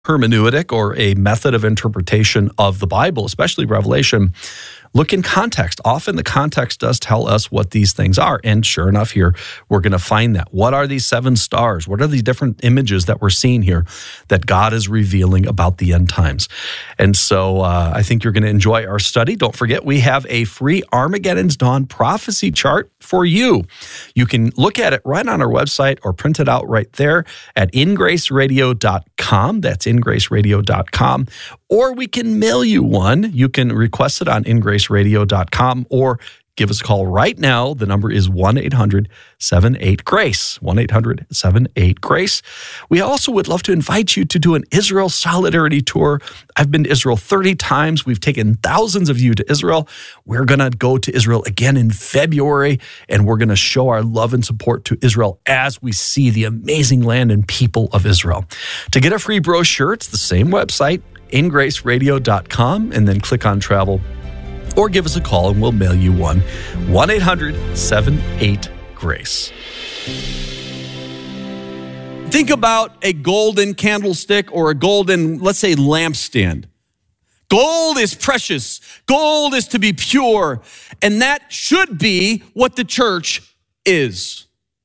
hermeneutic or a method of interpretation of the Bible, especially Revelation, look in context. Often the context does tell us what these things are. And sure enough, here we're going to find that. What are these 7 stars? What are the different images that we're seeing here that God is revealing about the end times? And so I think you're going to enjoy our study. Don't forget, we have a free Armageddon's Dawn prophecy chart for you. You can look at it right on our website or print it out right there at ingraceradio.com. That's ingraceradio.com. Or we can mail you one. You can request it on ingraceradio.com or give us a call right now. The number is 1-800-78-GRACE, 1-800-78-GRACE. We also would love to invite you to do an Israel Solidarity Tour. I've been to Israel 30 times. We've taken thousands of you to Israel. We're going to go to Israel again in February, and we're going to show our love and support to Israel as we see the amazing land and people of Israel. To get a free brochure, it's the same website, ingraceradio.com, and then click on travel. Or give us a call and we'll mail you one. 1-800-78-GRACE. Think about a golden candlestick or a golden, let's say, lampstand. Gold is precious. Gold is to be pure. And that should be what the church is.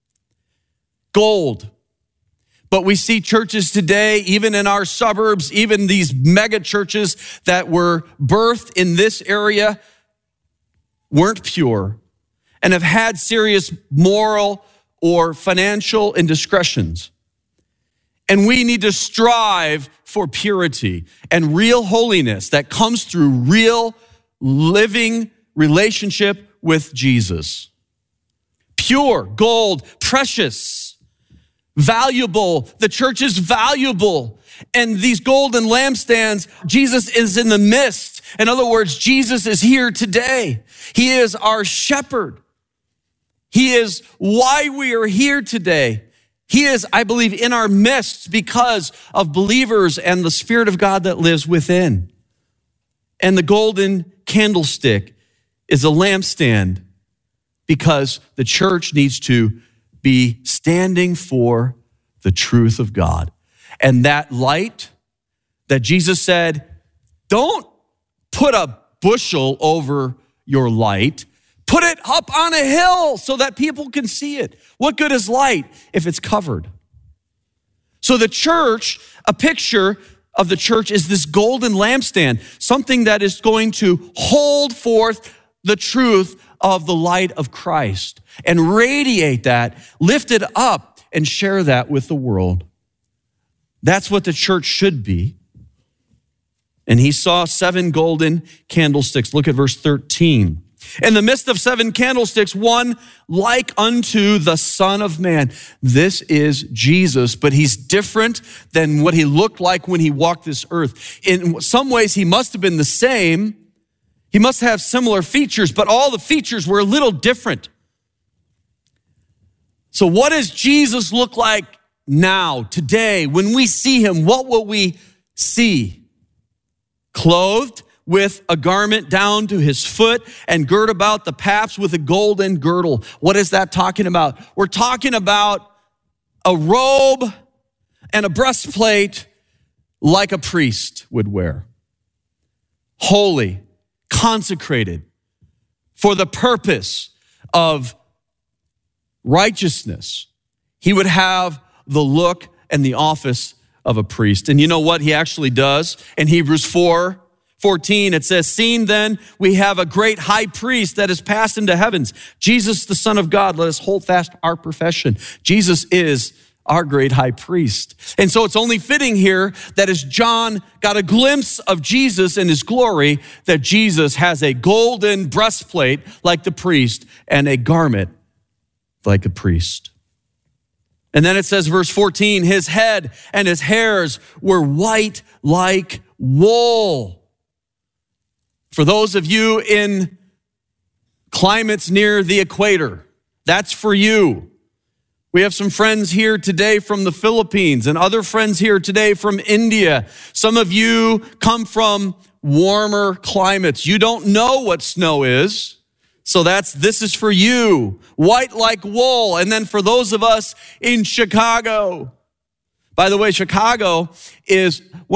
Gold. But we see churches today, even in our suburbs, even these mega churches that were birthed in this area, weren't pure and have had serious moral or financial indiscretions. And we need to strive for purity and real holiness that comes through real living relationship with Jesus. Pure, gold, precious, valuable. The church is valuable. And these golden lampstands, Jesus is in the midst. In other words, Jesus is here today. He is our shepherd. He is why we are here today. He is, I believe, in our midst because of believers and the Spirit of God that lives within. And the golden candlestick is a lampstand because the church needs to be standing for the truth of God. And that light that Jesus said, don't put a bushel over your light. Put it up on a hill so that people can see it. What good is light if it's covered? So the church, a picture of the church is this golden lampstand, something that is going to hold forth the truth of the light of Christ and radiate that, lift it up, and share that with the world. That's what the church should be. And he saw 7 golden candlesticks. Look at verse 13. In the midst of 7 candlesticks, one like unto the Son of Man. This is Jesus, but he's different than what he looked like when he walked this earth. In some ways, he must have been the same. He must have similar features, but all the features were a little different. So what does Jesus look like now, today? When we see him, what will we see? Clothed with a garment down to his foot and girt about the paps with a golden girdle. What is that talking about? We're talking about a robe and a breastplate like a priest would wear. Holy, consecrated for the purpose of righteousness. He would have the look and the office of a priest. And you know what he actually does? In Hebrews 4:14, it says, seeing then we have a great high priest that has passed into heavens, Jesus, the Son of God, let us hold fast our profession. Jesus is our great high priest. And so it's only fitting here that as John got a glimpse of Jesus in his glory, that Jesus has a golden breastplate like the priest and a garment like a priest. And then it says, verse 14, his head and his hairs were white like wool. For those of you in climates near the equator, that's for you. We have some friends here today from the Philippines and other friends here today from India. Some of you come from warmer climates. You don't know what snow is. So this is for you. White like wool. And then for those of us in Chicago, By the way, Chicago is